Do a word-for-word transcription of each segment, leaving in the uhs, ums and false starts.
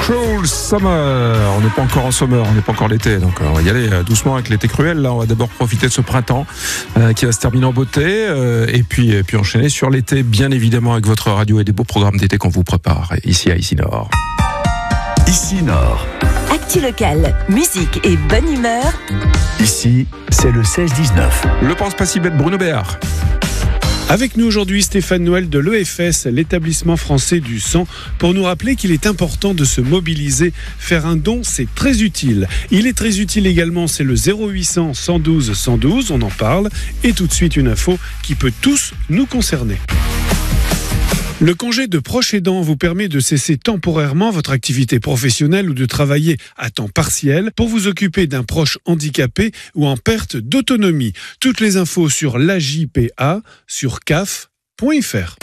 Cruel Summer. On n'est pas encore en summer, on n'est pas encore l'été, donc on va y aller doucement avec l'été cruel. Là, on va d'abord profiter de ce printemps euh, qui va se terminer en beauté, euh, et puis et puis enchaîner sur l'été, bien évidemment, avec votre radio et des beaux programmes d'été qu'on vous prépare ici à Ici Nord. Ici Nord. Actu locale, musique et bonne humeur. Ici, c'est le seize dix-neuf. Le pense pas si bête, Bruno Béard. Avec nous aujourd'hui Stéphane Noël de l'E F S, l'établissement français du sang, pour nous rappeler qu'il est important de se mobiliser. Faire un don, c'est très utile. Il est très utile également, c'est le zéro huit cents cent douze cent douze, on en parle. Et tout de suite une info qui peut tous nous concerner. Le congé de proche aidant vous permet de cesser temporairement votre activité professionnelle ou de travailler à temps partiel pour vous occuper d'un proche handicapé ou en perte d'autonomie. Toutes les infos sur l'A J P A sur C A F point F R.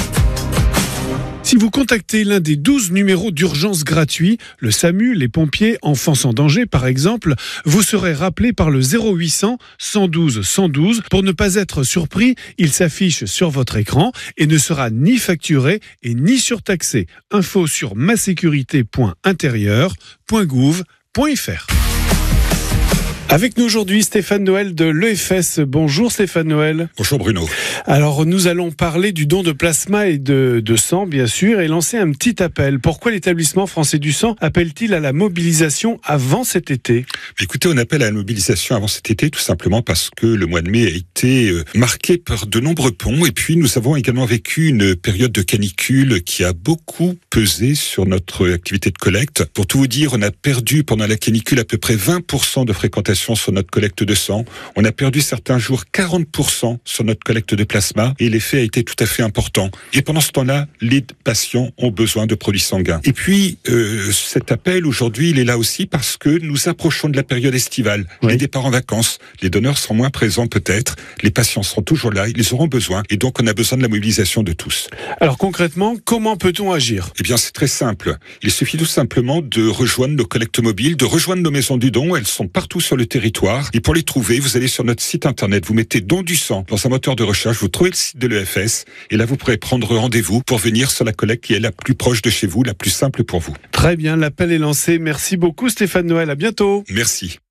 Si vous contactez l'un des douze numéros d'urgence gratuits, le SAMU, les pompiers, enfants en danger par exemple, vous serez rappelé par le zéro huit cents cent douze cent douze. Pour ne pas être surpris, il s'affiche sur votre écran et ne sera ni facturé et ni surtaxé. Info sur masécurité point intérieur point gouv point F R. Avec nous aujourd'hui Stéphane Noël de l'E F S. Bonjour Stéphane Noël. Bonjour Bruno. Alors nous allons parler du don de plasma et de, de sang bien sûr et lancer un petit appel. Pourquoi l'établissement français du sang appelle-t-il à la mobilisation avant cet été ? Écoutez, on appelle à la mobilisation avant cet été tout simplement parce que le mois de mai a été marqué par de nombreux ponts et puis nous avons également vécu une période de canicule qui a beaucoup pesé sur notre activité de collecte. Pour tout vous dire, on a perdu pendant la canicule à peu près vingt pour cent de fréquentation sur notre collecte de sang. On a perdu certains jours quarante pour cent sur notre collecte de plasma et l'effet a été tout à fait important. Et pendant ce temps-là, les patients ont besoin de produits sanguins. Et puis, euh, cet appel aujourd'hui, il est là aussi parce que nous approchons de la période estivale. Oui. Les départs en vacances, les donneurs seront moins présents peut-être, les patients seront toujours là, ils auront besoin et donc on a besoin de la mobilisation de tous. Alors concrètement, comment peut-on agir ? Eh bien, c'est très simple. Il suffit tout simplement de rejoindre nos collectes mobiles, de rejoindre nos maisons du don. Elles sont partout sur le territoire. Et pour les trouver, vous allez sur notre site internet, vous mettez don du sang dans un moteur de recherche, vous trouvez le site de l'E F S et là vous pourrez prendre rendez-vous pour venir sur la collecte qui est la plus proche de chez vous, la plus simple pour vous. Très bien, l'appel est lancé. Merci beaucoup Stéphane Noël, à bientôt. Merci.